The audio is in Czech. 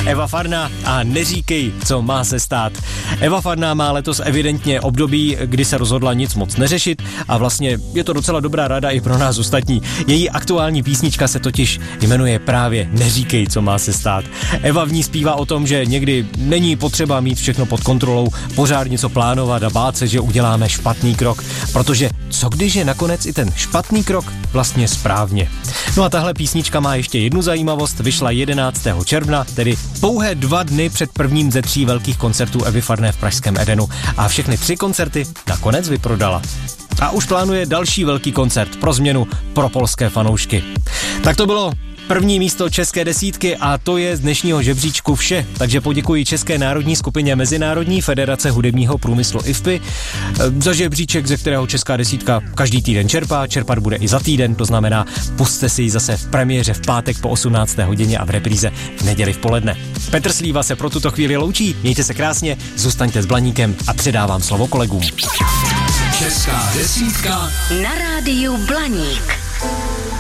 Eva Farná a Neříkej, co má se stát. Eva Farná má letos evidentně období, kdy se rozhodla nic moc neřešit a vlastně je to docela dobrá rada i pro nás ostatní. Její aktuální písnička se totiž jmenuje právě Neříkej, co má se stát. Eva v ní zpívá o tom, že někdy není potřeba mít všechno pod kontrolou, pořád něco plánovat a bát se, že uděláme špatný krok, protože co když je nakonec i ten špatný krok vlastně správně. No a tahle písnička má ještě jednu zajímavost, vyšla 11. června, tedy pouhé 2 dny před prvním ze 3 velkých koncertů Evy Farné v pražském Edenu a všechny 3 koncerty nakonec vyprodala. A už plánuje další velký koncert pro změnu pro polské fanoušky. Tak to bylo první místo české desítky a to je z dnešního žebříčku vše. Takže poděkuji České národní skupině Mezinárodní federace hudebního průmyslu IFPI za žebříček, ze kterého česká desítka každý týden čerpat bude i za týden, to znamená pusťte si ji zase v premiéře v pátek po 18. hodině a v repríze v neděli v poledne. Petr Slíva se pro tuto chvíli loučí, mějte se krásně, zůstaňte s Blaníkem a předávám slovo kolegům. Česká desítka na rádiu Blaník.